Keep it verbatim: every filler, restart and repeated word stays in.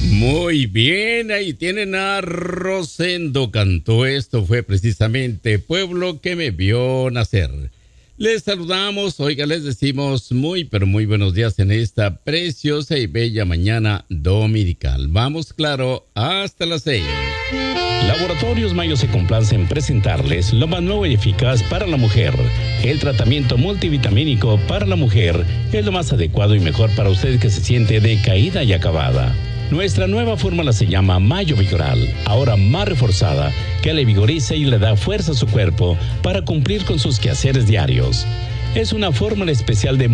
Muy bien, ahí tienen a Rosendo cantó esto, fue precisamente Pueblo que me vio nacer. Les saludamos, oiga, les decimos muy pero muy buenos días en esta preciosa y bella mañana dominical. Vamos claro, hasta las seis. Laboratorios Mayo se complace en presentarles lo más nuevo y eficaz para la mujer. El tratamiento multivitamínico para la mujer es lo más adecuado y mejor para usted que se siente decaída y acabada. Nuestra nueva fórmula se llama Mayo Vigoral, ahora más reforzada, que le vigoriza y le da fuerza a su cuerpo para cumplir con sus quehaceres diarios. Es una fórmula especial de